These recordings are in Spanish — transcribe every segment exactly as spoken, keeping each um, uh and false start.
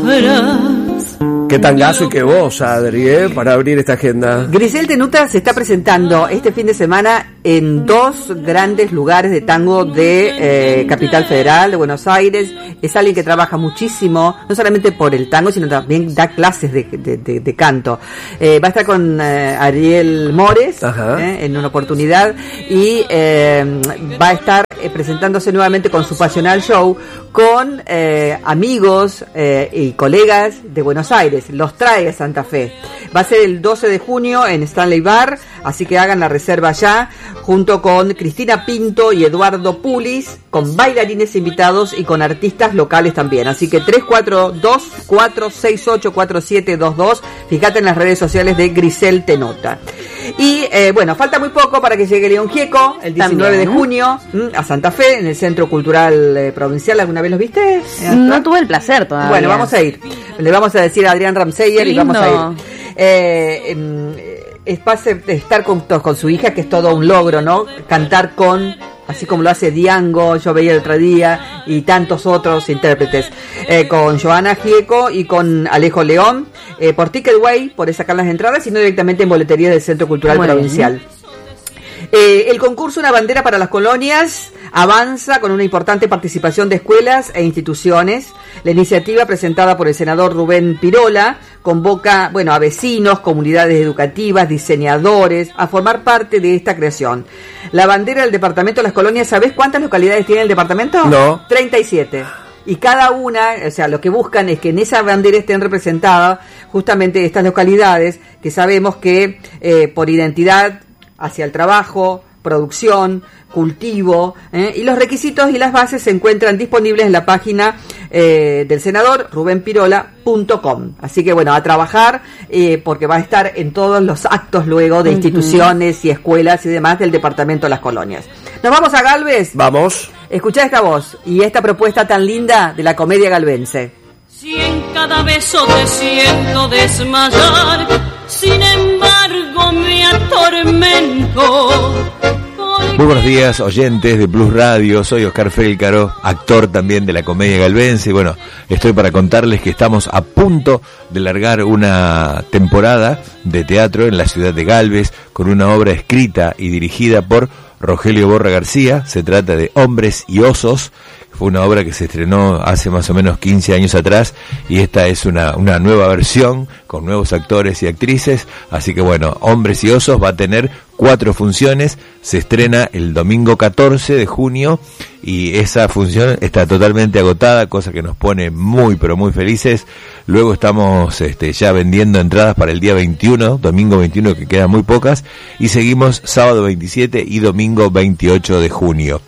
sabrás. Qué tangazo y qué voz, Adri, ¿eh? Para abrir esta agenda. Grisel Tenuta se está presentando este fin de semana en dos grandes lugares de tango de eh, Capital Federal, de Buenos Aires. Es alguien que trabaja muchísimo, no solamente por el tango, sino también da clases de, de, de, de canto. Eh, va a estar con eh, Ariel Mores eh, en una oportunidad y eh, va a estar eh, presentándose nuevamente con su Pasional Show con eh, amigos eh, y colegas de Buenos Aires. Los trae a Santa Fe. Va a ser el doce de junio en Stanley Bar, así que hagan la reserva ya, junto con Cristina Pinto y Eduardo Pulis, con bailarines invitados y con artistas locales también. Así que tres cuatro dos, cuatro seis ocho, cuatro siete dos dos, fíjate en las redes sociales de Grisel Tenuta. Y eh, bueno, falta muy poco para que llegue León Gieco, el diecinueve de junio, a Santa Fe, en el Centro Cultural eh, Provincial. ¿Alguna vez los viste? No tuve el placer todavía. Bueno, vamos a ir. Le vamos a decir a Adrián Ramseyer y vamos a ir. Eh, eh, es pase estar con, con su hija, que es todo un logro, ¿no? Cantar con, así como lo hace Diango, yo veía el otro día, y tantos otros intérpretes, eh, con Joana Gieco y con Alejo León, eh, por Ticketway, por sacar las entradas, sino directamente en boletería del Centro Cultural Muy Provincial. Bien. Eh, el concurso Una Bandera para las Colonias avanza con una importante participación de escuelas e instituciones. La iniciativa, presentada por el senador Rubén Pirola, convoca, bueno, a vecinos, comunidades educativas, diseñadores, a formar parte de esta creación. La bandera del departamento de las Colonias, ¿sabés cuántas localidades tiene el departamento? No. treinta y siete. Y cada una, o sea, lo que buscan es que en esa bandera estén representadas justamente estas localidades que sabemos que eh, por identidad hacia el trabajo, producción, cultivo, ¿eh? y los requisitos y las bases se encuentran disponibles en la página eh, del senador ruben pirola punto com. Así que bueno, a trabajar eh, porque va a estar en todos los actos luego de uh-huh. instituciones y escuelas y demás del departamento de las Colonias. ¿Nos vamos a Galvez? Vamos. Escuchá esta voz y esta propuesta tan linda de la comedia galvense. Si en cada beso te siento desmayar, sin embargo me atormento. Muy buenos días, oyentes de Plus Radio. Soy Oscar Félcaro, actor también de la comedia galvense. Y bueno, estoy para contarles que estamos a punto de largar una temporada de teatro en la ciudad de Galvez con una obra escrita y dirigida por Rogelio Borra García. Se trata de Hombres y Osos. Fue una obra que se estrenó hace más o menos quince años atrás y esta es una, una nueva versión con nuevos actores y actrices. Así que bueno, Hombres y Osos va a tener cuatro funciones. Se estrena el domingo catorce de junio y esa función está totalmente agotada, cosa que nos pone muy pero muy felices. Luego estamos este, ya vendiendo entradas para el día veintiuno, domingo veintiuno, que quedan muy pocas, y seguimos sábado veintisiete y domingo veintiocho de junio.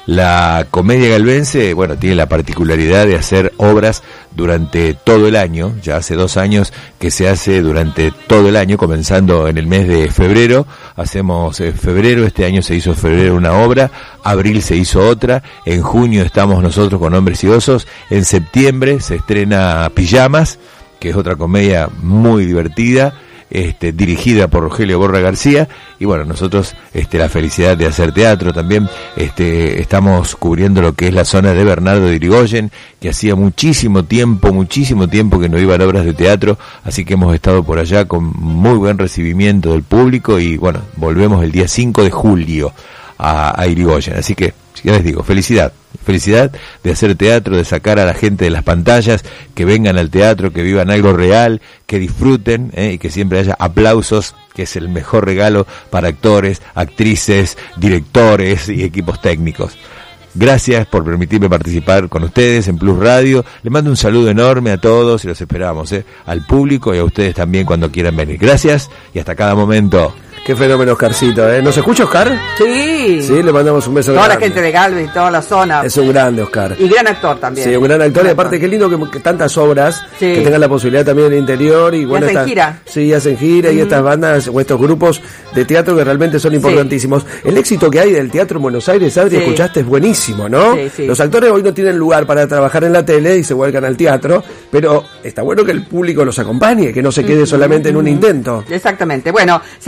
La comedia galvense, bueno, tiene la particularidad de hacer obras durante todo el año. Ya hace dos años que se hace durante todo el año, comenzando en el mes de febrero. Hacemos eh, febrero, este año se hizo febrero una obra, abril se hizo otra, en junio estamos nosotros con Hombres y Osos, en septiembre se estrena Pijamas, que es otra comedia muy divertida. Este, dirigida por Rogelio Borra García, y bueno, nosotros este, la felicidad de hacer teatro también. Este, estamos cubriendo lo que es la zona de Bernardo de Irigoyen, que hacía muchísimo tiempo, muchísimo tiempo que no iban obras de teatro, así que hemos estado por allá con muy buen recibimiento del público, y bueno, volvemos el día cinco de julio a, a Irigoyen, así que ya les digo, felicidad, felicidad de hacer teatro, de sacar a la gente de las pantallas, que vengan al teatro, que vivan algo real, que disfruten, ¿eh? y que siempre haya aplausos, que es el mejor regalo para actores, actrices, directores y equipos técnicos. Gracias por permitirme participar con ustedes en Plus Radio. Les mando un saludo enorme a todos y los esperamos, ¿eh? al público y a ustedes también cuando quieran venir. Gracias y hasta cada momento. Qué fenómeno, Oscarcito, ¿eh? ¿Nos escucha Oscar? Sí. Sí, le mandamos un beso toda grande. La gente de Galvez y toda la zona. Es un grande, Oscar. Y gran actor también. Sí, un gran actor. Y aparte, qué lindo que, que tantas obras, sí. que tengan la posibilidad también en el interior. Y, bueno, y hacen esta, gira. Sí, hacen gira. Mm. Y estas bandas o estos grupos de teatro que realmente son importantísimos. Sí. El éxito que hay del teatro en Buenos Aires, Adri, sí. escuchaste, es buenísimo, ¿no? Sí, sí. Los actores hoy no tienen lugar para trabajar en la tele y se vuelcan al teatro, pero está bueno que el público los acompañe, que no se quede mm. solamente en un intento. Exactamente. Bueno, seguimos en los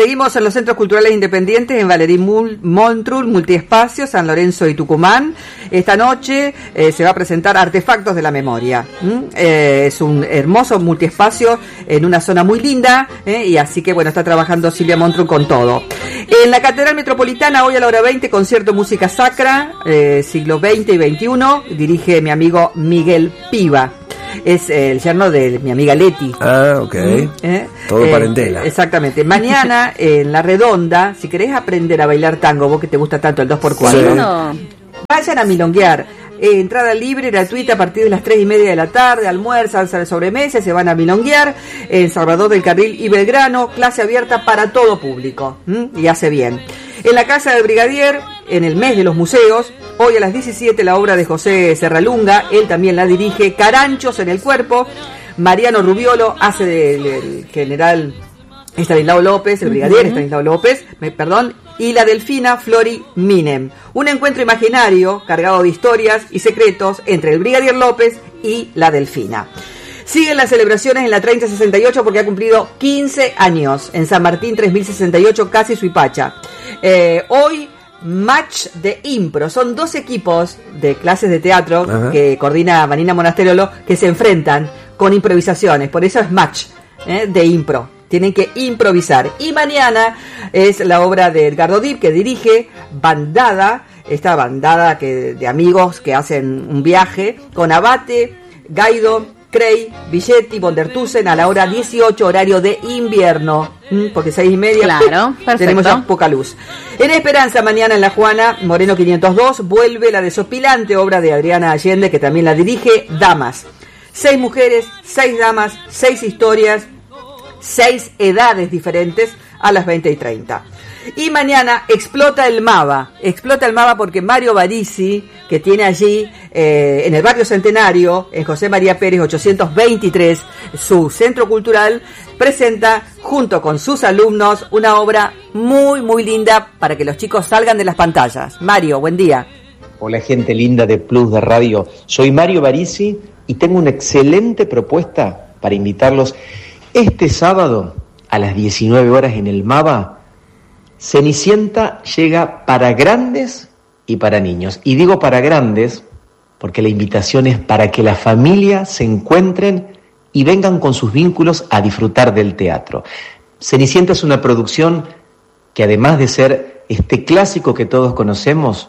los centros culturales independientes en Valerín Montrul, Multiespacio, San Lorenzo y Tucumán. Esta noche eh, se va a presentar Artefactos de la Memoria. ¿Mm? Eh, es un hermoso multiespacio en una zona muy linda, eh, y así que bueno, está trabajando Silvia Montrul con todo. En la Catedral Metropolitana, hoy a la hora veinte, concierto música sacra, eh, siglo veinte y veintiuno, dirige mi amigo Miguel Piva. Es el yerno de mi amiga Leti. Ah, ok. ¿Eh? Todo eh, parentela. Exactamente. Mañana en La Redonda, si querés aprender a bailar tango, vos que te gusta tanto el dos por cuatro, sí. no. vayan a milonguear. Eh, entrada libre, gratuita a partir de las tres y media de la tarde, almuerzan, sobremesa, se van a milonguear en Salvador del Carril y Belgrano, clase abierta para todo público. ¿Mm? Y hace bien. En la Casa del Brigadier, en el mes de los museos, hoy a las diecisiete la obra de José Serralunga, él también la dirige, Caranchos en el cuerpo. Mariano Rubiolo hace del, del general Estanislao López, el brigadier uh-huh. Estanislao López, me, perdón, y la delfina Flori Minem. Un encuentro imaginario cargado de historias y secretos entre el brigadier López y la delfina. Siguen las celebraciones en la treinta sesenta y ocho porque ha cumplido quince años. En San Martín tres mil sesenta y ocho, casi Suipacha. Eh, hoy, match de impro. Son dos equipos de clases de teatro Ajá. que coordina Vanina Monasterolo que se enfrentan con improvisaciones. Por eso es match eh, de impro. Tienen que improvisar. Y mañana es la obra de Edgardo Dip, que dirige Bandada. Esta bandada que, de amigos que hacen un viaje con Abate, Gaido, Crey, Villetti, Bondertusen a la hora dieciocho, horario de invierno, porque seis y media claro, tenemos ya poca luz. En Esperanza, mañana en La Juana, Moreno quinientos dos, vuelve la desopilante obra de Adriana Allende, que también la dirige, Damas. Seis mujeres, seis damas, seis historias, seis edades diferentes a las veinte y treinta. Y mañana explota el MAVA, explota el MAVA porque Mario Barisi, que tiene allí eh, en el barrio Centenario, en José María Pérez ochocientos veintitrés, su centro cultural, presenta junto con sus alumnos una obra muy muy linda para que los chicos salgan de las pantallas. Mario, buen día. Hola gente linda de Plus de Radio, soy Mario Barisi y tengo una excelente propuesta para invitarlos este sábado a las diecinueve horas en el MAVA. Cenicienta llega para grandes y para niños. Y digo para grandes porque la invitación es para que la familia se encuentren y vengan con sus vínculos a disfrutar del teatro. Cenicienta es una producción que, además de ser este clásico que todos conocemos,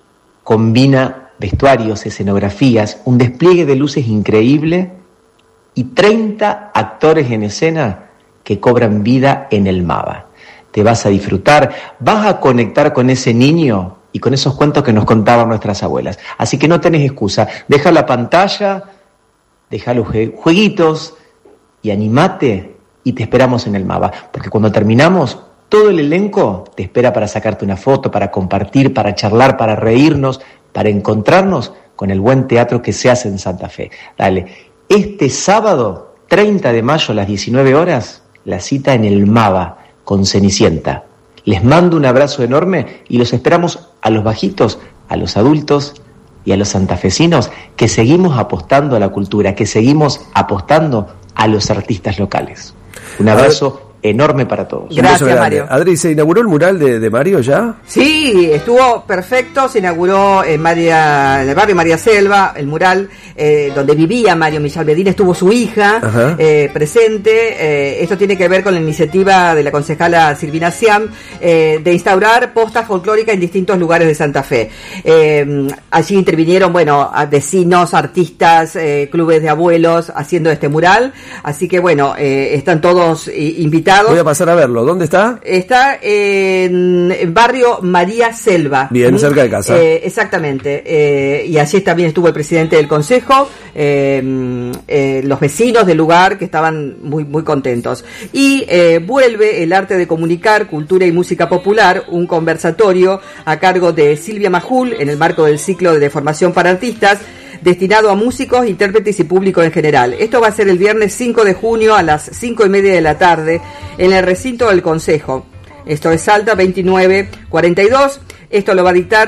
combina vestuarios, escenografías, un despliegue de luces increíble y treinta actores en escena que cobran vida en el MAVA. Te vas a disfrutar, vas a conectar con ese niño y con esos cuentos que nos contaban nuestras abuelas. Así que no tenés excusa, deja la pantalla, deja los jueguitos y animate y te esperamos en el MAVA. Porque cuando terminamos, todo el elenco te espera para sacarte una foto, para compartir, para charlar, para reírnos, para encontrarnos con el buen teatro que se hace en Santa Fe. Dale, este sábado, treinta de mayo a las diecinueve horas, la cita en el MAVA con Cenicienta. Les mando un abrazo enorme y los esperamos a los bajitos, a los adultos y a los santafesinos que seguimos apostando a la cultura, que seguimos apostando a los artistas locales. Un abrazo enorme para todos. Gracias, Mario. Adri, ¿se inauguró el mural de, de Mario ya? Sí, estuvo perfecto. Se inauguró en, María, en el barrio María Selva, el mural eh, donde vivía Mario Millán Medina. Estuvo su hija eh, presente. Eh, esto tiene que ver con la iniciativa de la concejala Silvina Siam eh, de instaurar postas folclóricas en distintos lugares de Santa Fe. Eh, allí intervinieron, bueno, vecinos, artistas, eh, clubes de abuelos haciendo este mural. Así que, bueno, eh, están todos eh, invitados. Voy a pasar a verlo. ¿Dónde está? Está en, en barrio María Selva. Bien, cerca de casa. Eh, exactamente. Eh, y allí también estuvo el presidente del consejo, eh, eh, los vecinos del lugar que estaban muy muy contentos. Y eh, vuelve el arte de comunicar, cultura y música popular, un conversatorio a cargo de Silvia Majul en el marco del ciclo de formación para artistas, destinado a músicos, intérpretes y público en general. Esto va a ser el viernes cinco de junio a las cinco y media de la tarde en el recinto del Consejo. Esto es Salta veintinueve cuarenta y dos. Esto lo va a dictar,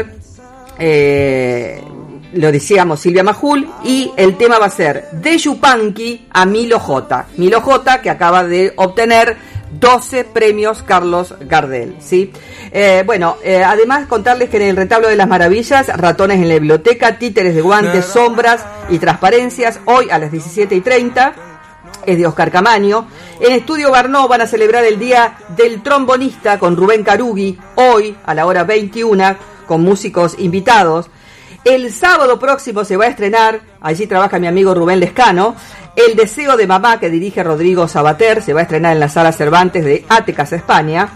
eh, lo decíamos, Silvia Majul, y el tema va a ser de Yupanqui a Milo J. Milo J, que acaba de obtener doce premios Carlos Gardel, ¿sí? Eh, bueno, eh, además contarles que en el Retablo de las Maravillas, Ratones en la Biblioteca, Títeres de Guantes, Sombras y Transparencias, hoy a las diecisiete y treinta, es de Oscar Camaño. En Estudio Barnó van a celebrar el Día del Trombonista con Rubén Carugui, hoy a la hora veintiuna, con músicos invitados. El sábado próximo se va a estrenar, allí trabaja mi amigo Rubén Lescano, El Deseo de Mamá, que dirige Rodrigo Sabater, se va a estrenar en la Sala Cervantes de Atecas, España.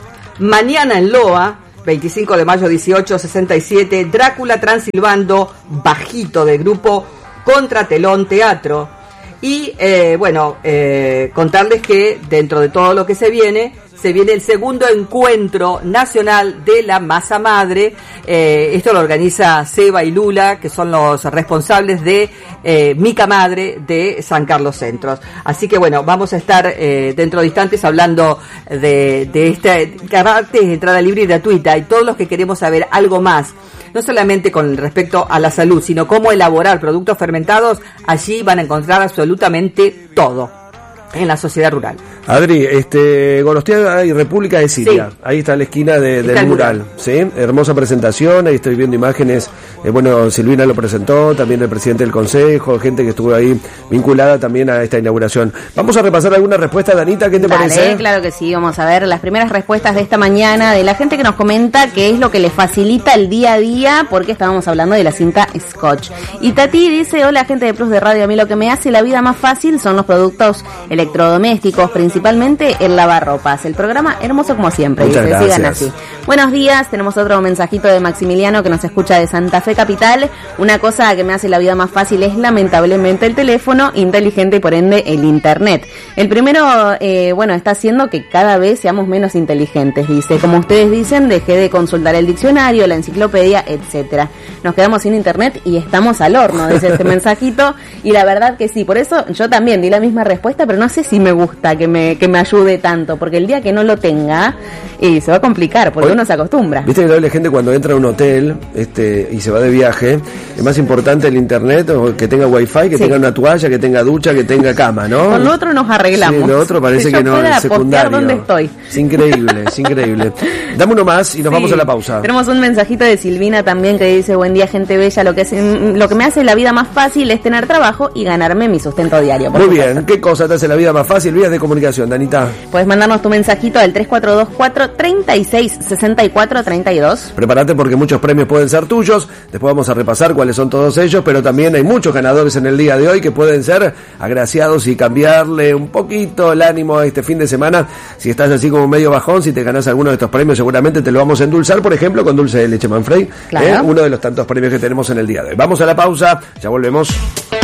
Mañana en Loa, veinticinco de mayo, dieciocho sesenta y siete, Drácula Transilvando, bajito, del grupo Contratelón Teatro. Y eh, bueno, eh, contarles que dentro de todo lo que se viene, se viene el segundo encuentro nacional de la masa madre. Eh, esto lo organiza Seba y Lula, que son los responsables de eh, Mica Madre de San Carlos Centros. Así que bueno, vamos a estar eh, dentro de instantes hablando de, de esta, que aparte es entrada libre y gratuita, y todos los que queremos saber algo más, no solamente con respecto a la salud, sino cómo elaborar productos fermentados, allí van a encontrar absolutamente todo en la sociedad rural. Adri, este, Gorostiaga y República de Siria, sí. Ahí está la esquina de, del mural, mural, ¿sí? Hermosa presentación, ahí estoy viendo imágenes, eh, bueno, Silvina lo presentó, también el presidente del consejo, gente que estuvo ahí vinculada también a esta inauguración. Vamos a repasar alguna respuesta, Danita, ¿qué te Dale, parece? Claro que sí, vamos a ver las primeras respuestas de esta mañana de la gente que nos comenta qué es lo que le facilita el día a día, porque estábamos hablando de la cinta Scotch. Y Tati dice, hola gente de Plus de Radio, a mí lo que me hace la vida más fácil son los productos electrodomésticos, principalmente el lavarropas. El programa hermoso como siempre. Muchas dice, gracias. Sigan así. Buenos días, tenemos otro mensajito de Maximiliano que nos escucha de Santa Fe Capital. Una cosa que me hace la vida más fácil es lamentablemente el teléfono inteligente y por ende el internet. El primero, eh, bueno, está haciendo que cada vez seamos menos inteligentes, dice. Como ustedes dicen, dejé de consultar el diccionario, la enciclopedia, etcétera. Nos quedamos sin internet y estamos al horno, dice este mensajito. Y la verdad que sí, por eso yo también di la misma respuesta, pero no sé si me gusta que me, que me ayude tanto, porque el día que no lo tenga, y se va a complicar, porque Hoy, uno se acostumbra. Viste que la gente cuando entra a un hotel este y se va de viaje, es más importante el internet, o que tenga wifi, que sí. tenga una toalla, que tenga ducha, que tenga cama, ¿no? Con lo otro nos arreglamos. Sí, lo otro parece si que no es secundario. ¿Dónde estoy? Es increíble, es increíble. Dame uno más y nos sí. vamos a la pausa. Tenemos un mensajito de Silvina también que dice, buen día gente bella, lo que es, lo que me hace la vida más fácil es tener trabajo y ganarme mi sustento diario. Muy supuesto. Bien, ¿qué cosa te hace la vida más fácil? Vías de comunicación, Danita. Puedes mandarnos tu mensajito al tres cuatro dos cuatro, tres seis, seis cuatro, tres dos. Prepárate porque muchos premios pueden ser tuyos. Después vamos a repasar cuáles son todos ellos, pero también hay muchos ganadores en el día de hoy que pueden ser agraciados y cambiarle un poquito el ánimo a este fin de semana. Si estás así como medio bajón, si te ganás alguno de estos premios, seguramente te lo vamos a endulzar, por ejemplo, con dulce de leche Manfrey, claro. ¿eh? Uno de los tantos premios que tenemos en el día de hoy. Vamos a la pausa, ya volvemos.